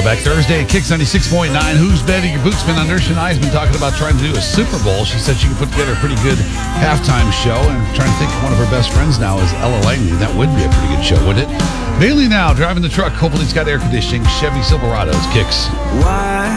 Back Thursday at Kicks 96.9. Who's betting your boots been under? Shania's been talking about trying to do a Super Bowl. She said she can put together a pretty good halftime show, and trying to think one of her best friends now is Ella Langley. That would be a pretty good show, wouldn't it? Bailey now driving the truck. Hopefully it's got air conditioning. Chevy Silverado's Kicks. Why